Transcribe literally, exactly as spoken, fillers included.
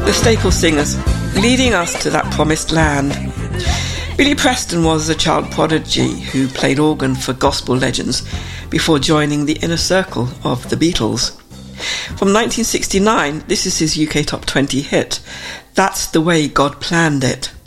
the Staple Singers, leading us to that promised land. Billy Preston was a child prodigy who played organ for gospel legends before joining the inner circle of the Beatles. From nineteen sixty-nine, this is his U K Top twenty hit, That's the Way God Planned It.